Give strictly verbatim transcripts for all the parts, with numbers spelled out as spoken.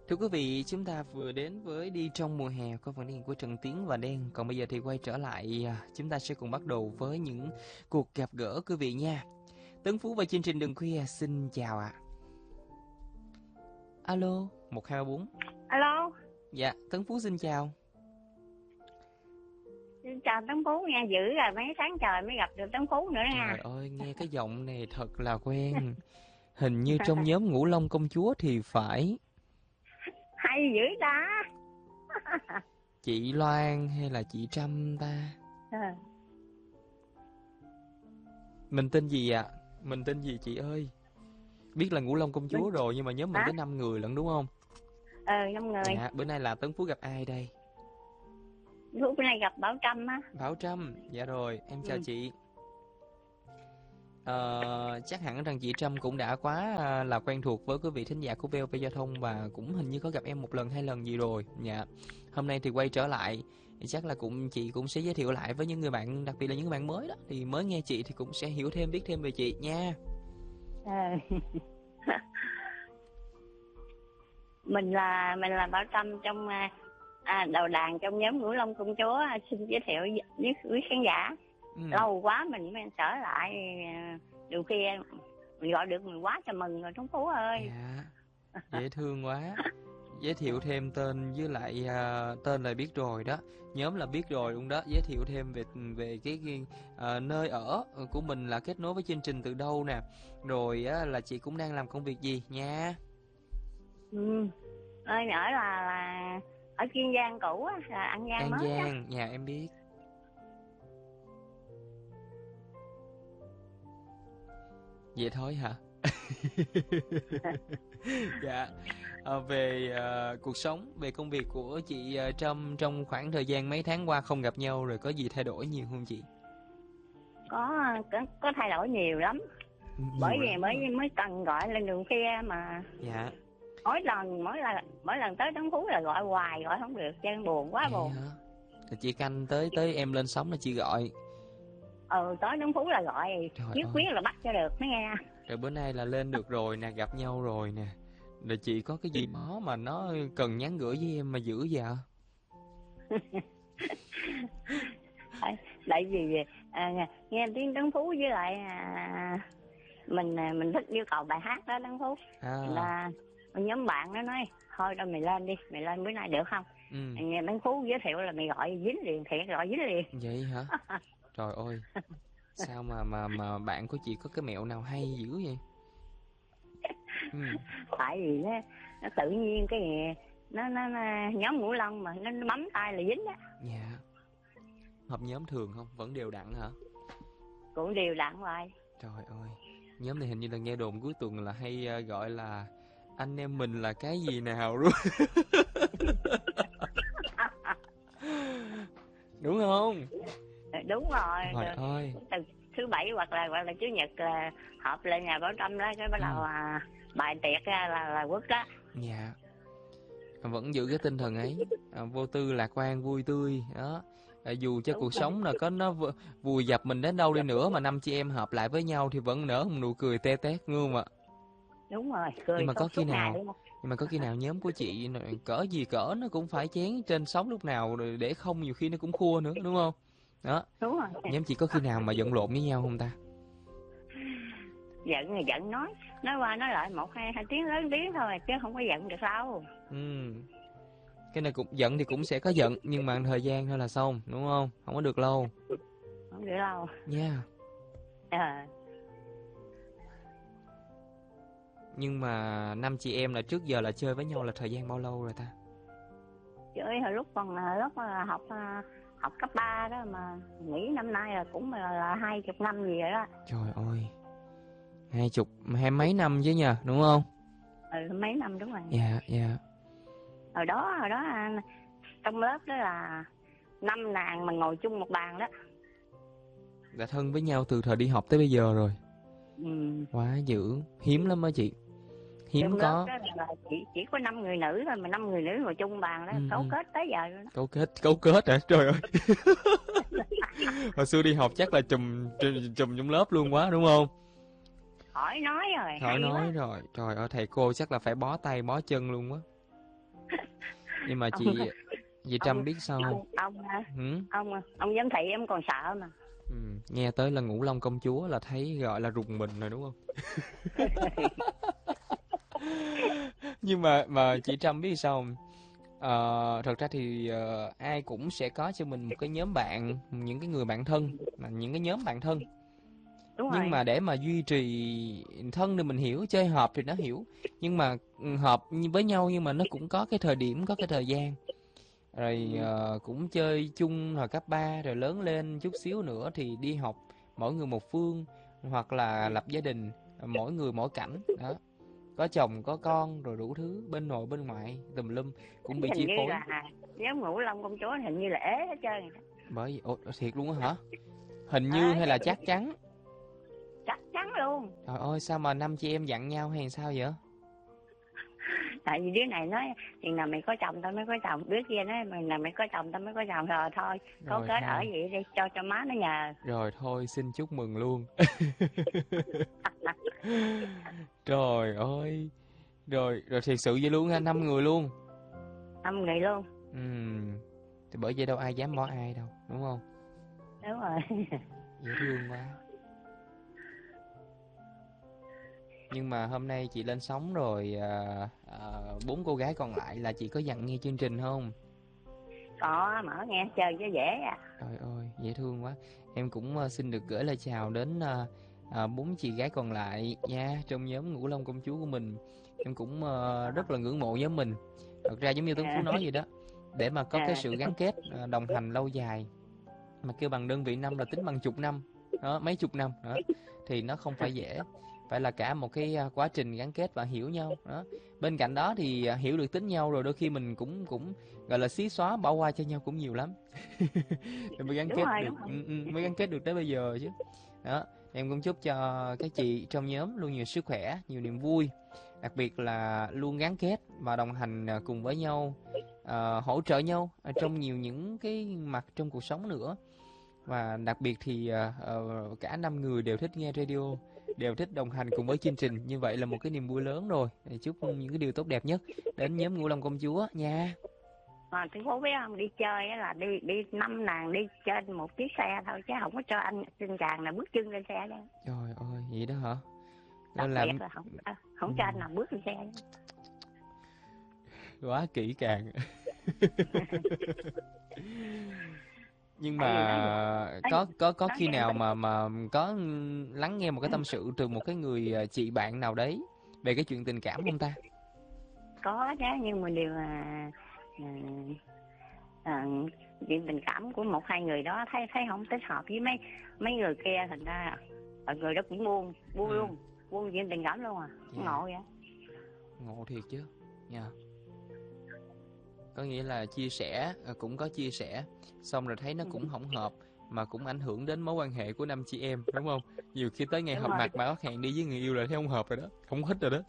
Thưa quý vị, chúng ta vừa đến với Đi Trong Mùa Hè có phần điền của Trần Tiến và Đen. Còn bây giờ thì quay trở lại, chúng ta sẽ cùng bắt đầu với những cuộc gặp gỡ quý vị nha. Tấn Phú và chương trình Đường Khuya xin chào ạ. À. Alo, một hai ba bốn. Alo. Dạ, Tấn Phú xin chào. Xin chào Tấn Phú nha, dữ rồi mấy sáng trời mới gặp được Tấn Phú nữa nha. Trời ơi, nghe cái giọng này thật là quen. Hình như trong nhóm Ngũ Long Công Chúa thì phải. Hay dữ ta. Chị Loan hay là chị Trâm ta? À. Mình tên gì ạ? À? Mình tên gì chị ơi? Biết là Ngũ Long Công Chúa mình... rồi nhưng mà nhóm mình à? Tới năm người lận đúng không? Ờ, năm người. Dạ, bữa nay là Tấn Phú gặp ai đây? Bữa nay gặp Bảo Trâm á. Bảo Trâm, dạ rồi, em chào ừ. chị. Ờ, chắc hẳn rằng chị Trâm cũng đã quá là quen thuộc với quý vị thính giả của vê o vê Giao thông và cũng hình như có gặp em một lần hai lần gì rồi. Dạ. Hôm nay thì quay trở lại thì chắc là cũng chị cũng sẽ giới thiệu lại với những người bạn, đặc biệt là những người bạn mới đó, thì mới nghe chị thì cũng sẽ hiểu thêm, biết thêm về chị nha. À. mình là mình là Bảo Trâm trong à, đầu đàn trong nhóm Ngũ Long Công Chúa, xin giới thiệu với quý khán giả. Ừ. Lâu quá mình mới trở lại, điều khi mình gọi được mình quá trời mừng rồi Tuấn Phú ơi. Dạ, dễ thương quá. Giới thiệu thêm tên với lại uh, tên là biết rồi đó, nhóm là biết rồi luôn đó. Giới thiệu thêm về về cái, cái uh, nơi ở của mình là kết nối với chương trình từ đâu nè, rồi uh, là chị cũng đang làm công việc gì nha. Ừ, nơi ở là, là ở Kiên Giang cũ á, là An Giang An mới Giang, nhà em biết. Vậy thôi hả? Dạ. À, về uh, cuộc sống, về công việc của chị uh, Trâm trong khoảng thời gian mấy tháng qua không gặp nhau rồi, có gì thay đổi nhiều không chị? Có có, có thay đổi nhiều lắm. Nhiều bởi vì mới rồi. mới cần gọi lên Đường Khuya mà. Dạ. Mỗi lần mỗi lần mỗi lần tới Tấn Phú là gọi hoài, gọi không được, chân buồn quá. Vậy buồn. Hả? Thì chị canh tới tới em lên sóng là chị gọi. Ừ, tới Tấn Phú là gọi, nhất quyết là bắt cho được mới nghe. Rồi bữa nay là lên được rồi nè, gặp nhau rồi nè. Rồi chị có cái gì đó mà nó cần nhắn gửi với em mà dữ vậy? Tại vì à, nghe tiếng Tấn Phú với lại à, mình mình thích yêu cầu bài hát đó Tấn Phú. À. Là nhóm bạn nó nói thôi đâu mày lên đi, mày lên bữa nay được không? Ừ. Nghe Tấn Phú giới thiệu là mày gọi dính liền, thiệt gọi dính liền. Vậy hả? Trời ơi, sao mà mà mà bạn của chị có cái mẹo nào hay dữ vậy? Ừ. Tại vì nó, nó tự nhiên cái gì nó, nó, nó nhóm Ngũ Long mà nó, nó bấm tay là dính á. Dạ. Hợp nhóm thường không? Vẫn đều đặn hả? Cũng đều đặn hoài. Trời ơi, nhóm này hình như là nghe đồn cuối tuần là hay uh, gọi là anh em mình là cái gì nào luôn. Đúng không? Đúng rồi. Trời ơi. Từ thứ bảy hoặc là hoặc là chủ nhật là họp lên nhà Bảo Trâm đó, cái bắt đầu ừ. à, bài tiệc ra là là quất đó. Dạ. Vẫn giữ cái tinh thần ấy, à, vô tư lạc quan vui tươi đó. À, dù cho đúng cuộc rồi. Sống là có nó vùi dập mình đến đâu đi nữa mà năm chị em hợp lại với nhau thì vẫn nở một nụ cười te tét luôn ạ. Đúng rồi, cười. Nhưng mà có khi nào nhưng mà có khi nào nhóm của chị cỡ gì cỡ nó cũng phải chén trên sóng lúc nào, rồi để không nhiều khi nó cũng khua nữa đúng không? Đó. Đúng rồi. Nhóm chị có khi nào mà giận lộn với nhau không ta? Giận thì giận, nói nói qua nói lại một hai hai tiếng lớn tiếng thôi chứ không có giận được đâu. Ừ. Cái này cũng giận thì cũng sẽ có giận, nhưng mà thời gian thôi là xong đúng không? Không có được lâu. Không được lâu nha. Yeah. À. Nhưng mà năm chị em là trước giờ là chơi với nhau là thời gian bao lâu rồi ta? Chơi hồi lúc còn lớp học học cấp ba đó, mà nghĩ năm nay là cũng là, là hai chục năm gì rồi đó. Trời ơi, hai chục hai mấy năm chứ nhờ, đúng không? Ừ, mấy năm đúng rồi. Dạ, dạ. Hồi đó, hồi đó trong lớp đó là năm nàng mà ngồi chung một bàn đó. Đã thân với nhau từ thời đi học tới bây giờ rồi. Ừ. Quá dữ, hiếm lắm á chị. Hiếm trong có. Lớp đó là chỉ, chỉ có năm người nữ thôi, mà năm người nữ ngồi chung bàn đó, ừ, cấu kết tới giờ rồi đó. Cấu kết, cấu kết hả? Trời ơi. Hồi xưa đi học chắc là chùm chùm trong lớp luôn quá đúng không? Hỏi nói rồi. Hỏi nói quá. Rồi. Trời ơi, thầy cô chắc là phải bó tay bó chân luôn á. Nhưng mà ông chị chị Trâm ông biết sao không? ông ông Ừ? ông ông giám thị em còn sợ mà. Ừ, nghe tới là Ngũ Long công chúa là thấy gọi là rùng mình rồi đúng không? Nhưng mà mà chị Trâm biết sao không? Ờ, thật ra thì ờ, ai cũng sẽ có cho mình một cái nhóm bạn, những cái người bạn thân, mà những cái nhóm bạn thân. Đúng Nhưng rồi. mà để mà duy trì thân thì mình hiểu, chơi hợp thì nó hiểu. Nhưng mà ừ, hợp với nhau nhưng mà nó cũng có cái thời điểm, có cái thời gian. Rồi ờ, cũng chơi chung hồi cấp ba rồi lớn lên chút xíu nữa thì đi học mỗi người một phương, hoặc là lập gia đình, mỗi người mỗi cảnh đó, có chồng có con rồi đủ thứ bên nội bên ngoại tùm lum cũng bị Hình chi như phối. là nhóm Ngũ Long công chúa hình như là ế hết trơn rồi đó. Bởi ồ, thiệt luôn á hả? Hình như Ờ, hay là chắc chắn? chắc chắn luôn. Trời ơi sao mà năm chị em dặn nhau hay sao vậy? Tại vì đứa này nói chừng nào mày có chồng tao mới có chồng, đứa kia nói mày nào mày có chồng tao mới có chồng, rồi thôi có Rồi kết ở thôi, vậy đi cho cho má nó nhờ. rồi thôi xin chúc mừng luôn. Trời ơi, rồi rồi thiệt sự vậy luôn ha, năm người luôn. Năm người luôn. Ừm, thì bởi vậy đâu ai dám bỏ ai đâu, đúng không? Đúng rồi. Dễ thương quá. Nhưng mà hôm nay chị lên sóng rồi, à, à, bốn cô gái còn lại là chị có dặn nghe chương trình không? Có mở nghe chơi cho dễ à. Trời ơi, dễ thương quá. Em cũng ờ, xin được gửi lời chào đến ờ, ờ, bốn chị gái còn lại nha, trong nhóm Ngũ Long công chúa của mình. Em cũng ờ, rất là ngưỡng mộ nhóm mình. Thật ra giống như Tuấn Phú À, nói vậy đó, để mà có cái à, sự gắn kết, ờ, đồng hành lâu dài, mà kêu bằng đơn vị năm là tính bằng chục năm, đó, mấy chục năm đó, thì nó không phải dễ. Phải là cả một cái à, quá trình gắn kết và hiểu nhau đó. Bên cạnh đó thì à, hiểu được tính nhau rồi đôi khi mình cũng cũng gọi là xí xóa bỏ qua cho nhau cũng nhiều lắm. Thì mới gắn đúng kết rồi, được, đúng rồi. ừ, ừ, mới gắn kết được tới bây giờ chứ. Đó, em cũng chúc cho các chị trong nhóm luôn nhiều sức khỏe, nhiều niềm vui, đặc biệt là luôn gắn kết và đồng hành à, cùng với nhau, à, hỗ trợ nhau ở trong nhiều những cái mặt trong cuộc sống nữa. Và đặc biệt thì à, ờ, cả năm người đều thích nghe radio, đều thích đồng hành cùng với chương trình, như vậy là một cái niềm vui lớn rồi. Thì chúc những cái điều tốt đẹp nhất đến nhóm Ngũ Long công chúa nha. Mà cái phố biết không, đi chơi á là đi đi năm nàng đi trên một chiếc xe thôi chứ không có cho anh xin chàng là bước chân lên xe đó. Trời ơi vậy đó hả? Đặc Nên biệt làm là không à, không cho anh ừm, nào bước lên xe đó. quá kỹ càng. Nhưng Tại vì nói mà nói, có có có nói khi em nào mà mà có lắng nghe một cái tâm sự từ một cái người à, chị bạn nào đấy về cái chuyện tình cảm không ta? có chứ, nhưng mà điều là à, à, chuyện tình cảm của một hai người đó thấy thấy không thích hợp với mấy mấy người kia, thành ra mọi người đó cũng buông buông Ừ, luôn, buông chuyện tình cảm luôn à. dạ, Ngộ vậy. ngộ thiệt chứ. Nha. Có nghĩa là chia sẻ, à, cũng có chia sẻ, xong rồi thấy nó Ừ, cũng không hợp, mà cũng ảnh hưởng đến mối quan hệ của năm chị em, đúng không? Nhiều khi tới ngày đúng họp rồi. mặt mà bắt hẹn đi với người yêu là thấy không hợp rồi đó, không thích rồi đó.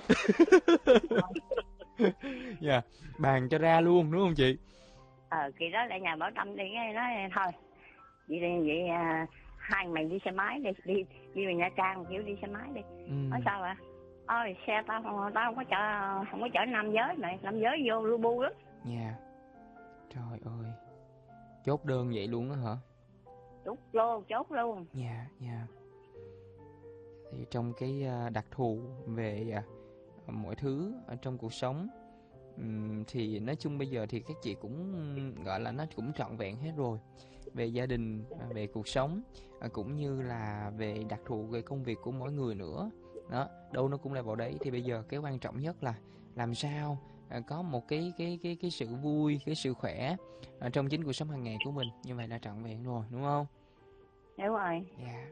Dạ, bàn cho ra luôn, đúng không chị? Ờ kỳ đó lại nhà Bảo Tâm đi cái nói thôi vậy đi, vậy à, hai mày đi xe máy đi, đi đi về Nha Trang kiểu đi xe máy đi. Nói Ừm, sao ạ? Ôi xe tao không, tao không có chở, không có chở nam giới mày, nam giới vô lu bu lắm. nha, trời ơi, chốt đơn vậy luôn á hả? Chốt luôn, chốt luôn. Nha, nha. Thì trong cái, a, đặc thù về, à, mọi thứ ở trong cuộc sống, ừm, thì nói chung bây giờ thì các chị cũng, gọi là, nó cũng trọn vẹn hết rồi. Về gia đình, à, về cuộc sống, à, cũng như là về đặc thù về công việc của mỗi người nữa. Đó, đâu nó cũng là vào đấy. Thì bây giờ cái quan trọng nhất là làm sao, à, có một cái cái cái cái sự vui, cái sự khỏe ở trong chính cuộc sống hàng ngày của mình, như vậy là trọn vẹn rồi, đúng không? Đúng rồi. Dạ.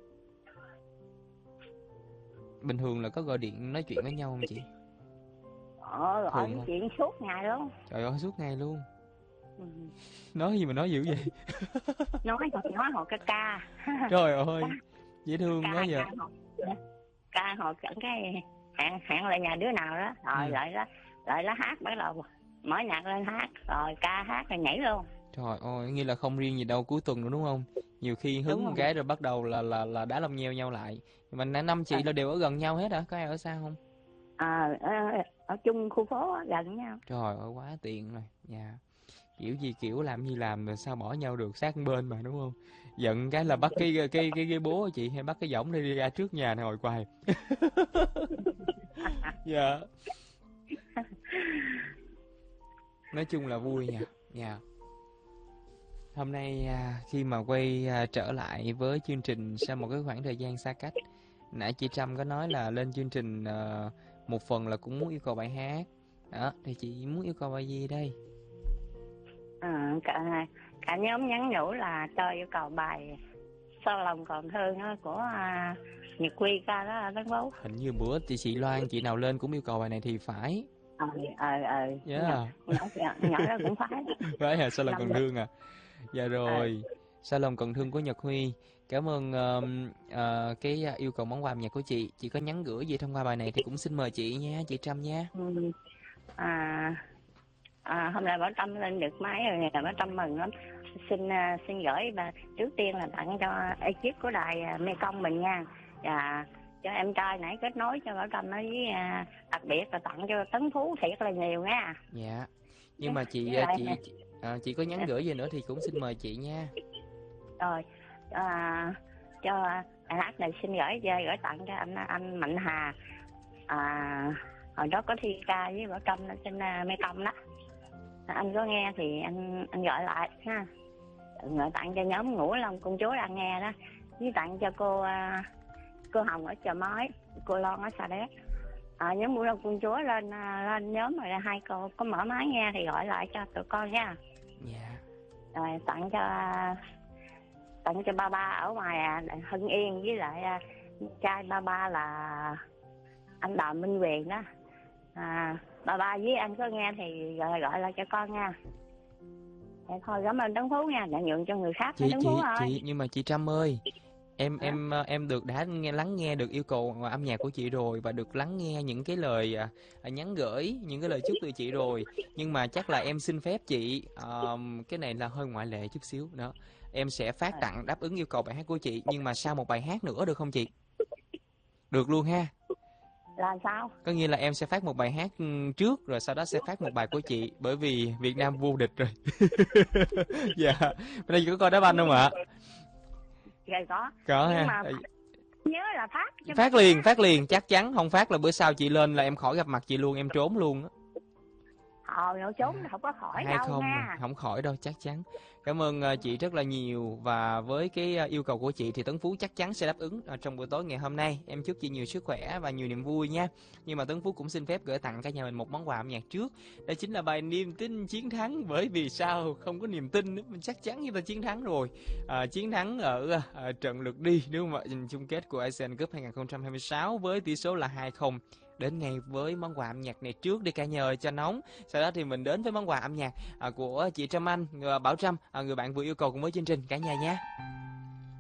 Bình thường là có gọi điện nói chuyện với nhau không chị? Ờ gọi Thường nói không? chuyện suốt ngày luôn. Trời ơi, suốt ngày luôn. Ừ. Nói gì mà nói dữ vậy? nói nói hồi ca ca. Trời ca ơi, dễ thương quá ca vậy. ca hồi ca hồi cái hẹn hẹn lại nhà đứa nào đó rồi Ừ. lại đó, lại đó hát, bắt đầu mở nhạc lên hát rồi ca hát rồi nhảy luôn. Trời ơi, nghĩa là không riêng gì đâu, cuối tuần nữa đúng không? Nhiều khi Đúng hứng một rồi. cái rồi bắt đầu là là là đá lông nheo nhau lại. Mà năm Ờ, chị là đều ở gần nhau hết hả? Có ai ở xa không? à, ở chung khu phố á, gần nhau. Trời ơi quá tiện rồi. Dạ. Kiểu gì kiểu làm gì làm rồi sao bỏ nhau được, sát bên mà đúng không? Giận cái là bắt cái cái cái cái, cái bố chị hay bắt cái võng đi, đi ra trước nhà này ngồi quài. Dạ. Nói chung là vui nha. Dạ. Hôm nay à, khi mà quay à, trở lại với chương trình sau một cái khoảng thời gian xa cách, nãy chị Trâm có nói là lên chương trình à, một phần là cũng muốn yêu cầu bài hát. Đó, thì chị muốn yêu cầu bài gì đây? À, cả, cả nhóm nhắn nhủ là cho yêu cầu bài Sao Lòng Còn Thương đó, của à, Nhật Quy ca đó Tấn Phú. Hình như bữa thì chị Loan chị nào lên cũng yêu cầu bài này thì phải. Ờ ờ ờ Yeah. nhỏ, nhỏ, nhỏ đó cũng phải. Phải à, Sao Lòng Còn Năm Thương à. Dạ rồi. ờ. Sao Lòng Còn Thương của Nhật Huy. Cảm ơn um, uh, cái yêu cầu món quà âm nhạc của chị. Chị có nhắn gửi gì thông qua bài này thì cũng xin mời chị nha, chị Trâm nha. Ừ. À, à, hôm nay Bảo Trâm lên được máy rồi nè, Bảo Trâm mừng lắm. Xin uh, xin gửi và trước tiên là tặng cho ekip của đài uh, Mê Công mình nha. Và cho em trai nãy kết nối cho Bảo Trâm nói với uh, đặc biệt là tặng cho Tấn Phú thiệt là nhiều nha. Dạ. Nhưng mà chị Với lại chị nè, chị, à, chị có nhắn gửi gì nữa thì cũng xin mời chị nha. rồi à, cho bài hát này xin gửi gửi tặng cho anh anh Mạnh Hà. À, hồi đó có thi ca với Bảo Trâm trên uh, Mê Công đó. Anh có nghe thì anh anh gọi lại ha. Gọi tặng cho nhóm Ngũ Long Công Chúa đang nghe đó, với tặng cho cô uh, cô Hồng ở Chợ Mới, cô Loan ở Sa Đéc. À, nhóm Ngũ Long Công Chúa lên uh, lên nhóm rồi, hai cô có mở máy nghe thì gọi lại cho tụi con nha. Dạ. Rồi tặng cho tặng cho ba ba ở ngoài à, Hưng Yên, với lại à, trai ba ba là anh Đào Minh Quyền đó. À, ba ba với anh có nghe thì gọi, gọi lại cho con nha. Vậy thôi, cảm ơn Tấn Phú nha, đã nhượng cho người khác. Chị Tấn chị Phú ơi. chị nhưng mà chị Trâm ơi, em Hả? em em được đã nghe lắng nghe được yêu cầu âm nhạc của chị rồi, và được lắng nghe những cái lời à, à, nhắn gửi, những cái lời chúc từ chị rồi. Nhưng mà chắc là em xin phép chị, um, cái này là hơi ngoại lệ chút xíu đó. Em sẽ phát tặng đáp ứng yêu cầu bài hát của chị, nhưng mà sau một bài hát nữa được không chị? Được luôn ha. Là sao? Có nghĩa là em sẽ phát một bài hát trước, rồi sau đó sẽ phát một bài của chị, bởi vì Việt Nam vô địch rồi. Dạ. Bên đây có coi đá banh không ạ? Rồi có. Có Nhưng ha. mà nhớ là phát cho Phát liền, phát liền, chắc chắn. Không phát là bữa sau chị lên là em khỏi gặp mặt chị luôn, em trốn luôn á. Ờ, nó trốn không có khỏi Hay đâu không nha. à, không khỏi đâu, chắc chắn. Cảm ơn uh, chị rất là nhiều, và với cái uh, yêu cầu của chị thì Tấn Phú chắc chắn sẽ đáp ứng uh, trong buổi tối ngày hôm nay. Em chúc chị nhiều sức khỏe và nhiều niềm vui nha. Nhưng mà Tấn Phú cũng xin phép gửi tặng cả nhà mình một món quà âm nhạc trước. Đó chính là bài Niềm Tin Chiến Thắng. Bởi vì sao không có niềm tin nữa, mình chắc chắn chúng ta chiến thắng rồi. Uh, chiến thắng ở uh, trận lượt đi, đúng không ạ? Chung kết của Asian Cup hai không hai sáu với tỷ số là hai không. Đến ngay với món quà âm nhạc này trước đi cả nhà ơi cho nóng. Sau đó thì mình đến với món quà âm nhạc à, của chị Trâm Anh, người Bảo Trâm, à, người bạn vừa yêu cầu cùng với chương trình cả nhà nha.